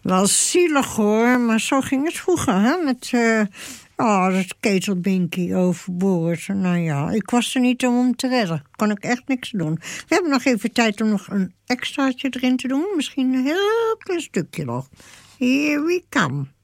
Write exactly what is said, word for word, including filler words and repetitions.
Wel zielig hoor, maar zo ging het vroeger, hè? Met uh, oh, dat ketelbinkie overboord. Nou ja, ik was er niet om hem te redden. Kon ik echt niks doen. We hebben nog even tijd om nog een extraatje erin te doen. Misschien een heel klein stukje nog. Here we come.